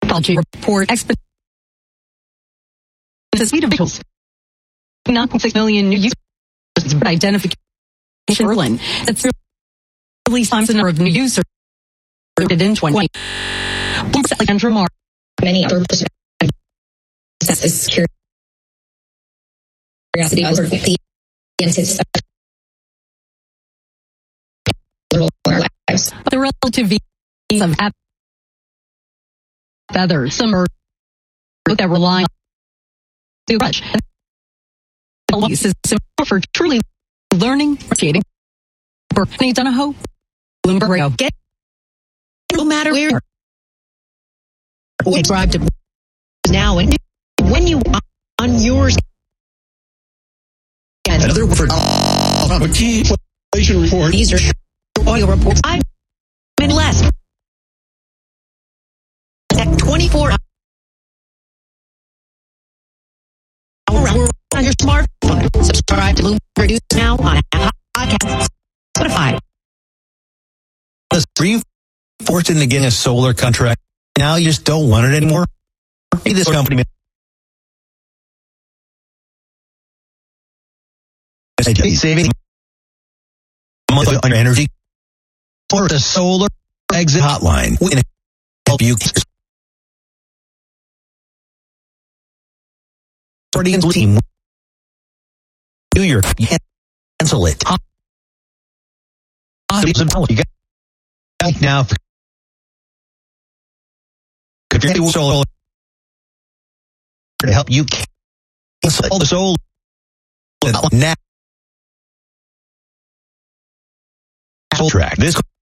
Technology report expedited the speed of vehicles. 9.6 million new users identification in Berlin. That's the least times the number of new users in 2020. Andrew Marr. Many other assess curiosity over the lives. But the relative ease of others, some are that rely on too much. This is for truly learning, appreciating. Bernie Donahoe, Bloomberg Radio. Get no matter where. Subscribe to now and when you on yours. Another word for a key inflation report. These are oil reports. I mean less. At 24 hours on your smartphone. Subscribe to Bloomberg News now on podcasts, Spotify. The Supreme forced into getting a solar contract. Now you just don't want it anymore. Maybe this company saving monthly on your energy for the solar exit hotline. We can help you. Starting in team. New York, cancel it. You got now. If you're doing solar to help you cancel the solar now. Track this.